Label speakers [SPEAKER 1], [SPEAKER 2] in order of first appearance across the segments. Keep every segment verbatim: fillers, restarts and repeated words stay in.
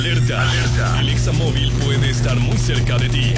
[SPEAKER 1] Alerta, alerta. El Examóvil puede estar muy cerca de ti.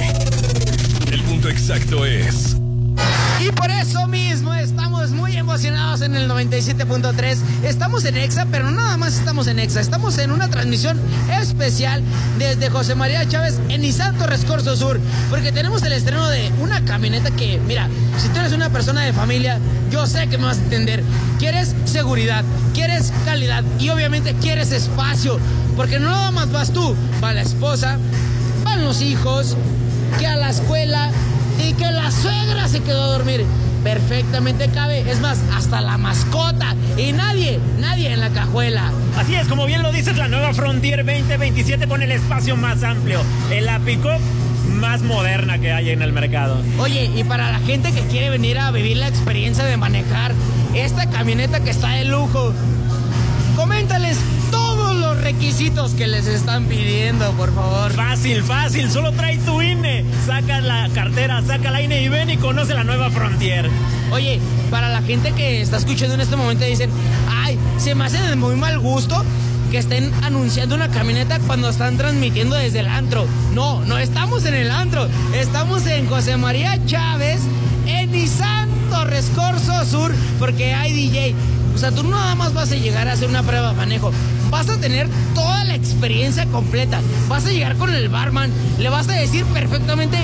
[SPEAKER 1] El punto exacto es...
[SPEAKER 2] Y por eso mismo estamos muy emocionados en el noventa y siete punto tres. Estamos en Exa, pero no nada más estamos en Exa. Estamos en una transmisión especial desde José María Chávez en Nissan Torres Corso Sur. Porque tenemos el estreno de una camioneta que, mira, si tú eres una persona de familia, yo sé que me vas a entender. Quieres seguridad, quieres calidad y obviamente quieres espacio. Porque no nada más vas tú, va la esposa, van los hijos, que a la escuela... y que la suegra se quedó a dormir. Perfectamente cabe, es más, hasta la mascota. Y nadie, nadie en la cajuela.
[SPEAKER 3] Así es, como bien lo dices, la nueva Frontier veinte veintisiete con el espacio más amplio. En la pick-up más moderna que hay en el mercado.
[SPEAKER 2] Oye, y para la gente que quiere venir a vivir la experiencia de manejar esta camioneta que está de lujo, coméntales todos los requisitos que les están pidiendo, por favor.
[SPEAKER 3] Fácil, fácil, solo trae tu I N E, saca la cartera, saca la I N E y ven y conoce la nueva Frontier.
[SPEAKER 2] Oye, para la gente que está escuchando en este momento y dicen, ay, se me hace de muy mal gusto que estén anunciando una camioneta cuando están transmitiendo desde el antro. No, no estamos en el antro, estamos en José María Chávez, en Nissan Torres Corso Sur, porque hay D J. O sea, tú no nada más vas a llegar a hacer una prueba de manejo, vas a tener toda la experiencia completa. Vas a llegar con el barman, le vas a decir perfectamente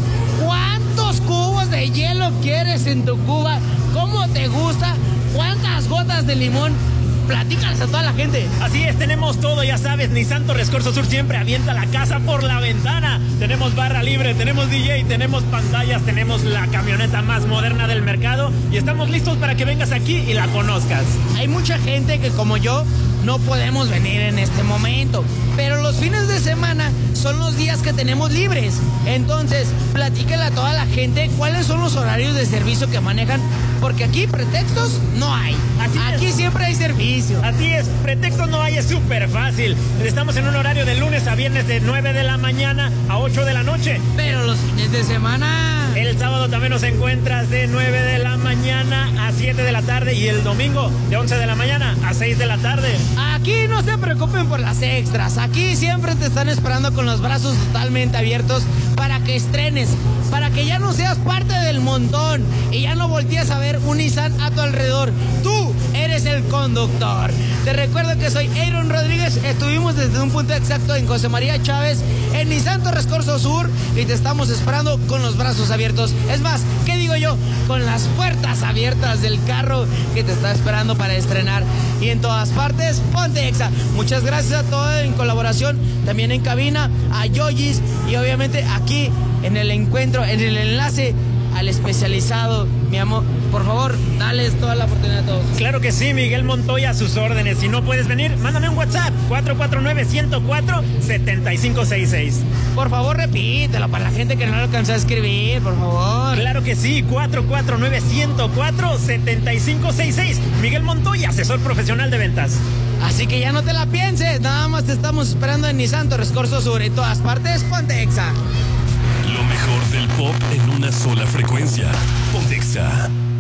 [SPEAKER 2] cuántos cubos de hielo quieres en tu cuba, cómo te gusta, cuántas gotas de limón. Platícales a toda la gente.
[SPEAKER 3] Así es, tenemos todo, ya sabes, Nissan Torres Corso Sur siempre avienta la casa por la ventana. Tenemos barra libre, tenemos D J, tenemos pantallas, tenemos la camioneta más moderna del mercado y estamos listos para que vengas aquí y la conozcas.
[SPEAKER 2] Hay mucha gente que como yo no podemos venir en este momento, pero los fines de semana son los días que tenemos libres. Entonces, platíquele a toda la gente cuáles son los horarios de servicio que manejan, porque aquí pretextos no hay.
[SPEAKER 3] Así
[SPEAKER 2] aquí
[SPEAKER 3] es.
[SPEAKER 2] Siempre hay servicio.
[SPEAKER 3] Así es, pretextos no hay, es súper fácil. Estamos en un horario de lunes a viernes de nueve de la mañana a ocho de la noche.
[SPEAKER 2] Pero los fines de semana...
[SPEAKER 3] El sábado también nos encuentras de nueve de la mañana a siete de la tarde y el domingo de once de la mañana a seis de la tarde.
[SPEAKER 2] Aquí no se preocupen por las extras, aquí siempre te están esperando con los brazos totalmente abiertos para que estrenes, para que ya no seas parte del montón y ya no voltees a ver un Nissan a tu alrededor. Tú eres el conductor. Te recuerdo que soy Aaron Rodríguez, estuvimos desde un punto exacto en José María Chávez, en Nissan Torres Corso Sur y te estamos esperando con los brazos abiertos. Es más, ¿qué digo yo? Con las puertas abiertas del carro que te está esperando para estrenar. Y en todas partes, ponte Exa. Muchas gracias a todos en colaboración, también en cabina, a Yoyis y obviamente aquí en el encuentro, en el enlace al especializado, mi amor. Por favor, dales toda la oportunidad a todos.
[SPEAKER 3] Claro que sí, Miguel Montoya a sus órdenes. Si no puedes venir, mándame un WhatsApp, cuatro cuatro nueve, uno cero cuatro, siete cinco seis seis.
[SPEAKER 2] Por favor, repítelo para la gente que no lo alcanzó a escribir, por favor.
[SPEAKER 3] Claro que sí, cuatro cuatro nueve, uno cero cuatro, siete cinco seis seis. Miguel Montoya, asesor profesional de ventas.
[SPEAKER 2] Así que ya no te la pienses, nada más te estamos esperando en Nissan Torres Corso Sur. En todas partes, ponte Exa.
[SPEAKER 1] Lo mejor del pop en una sola frecuencia. Ponte Exa.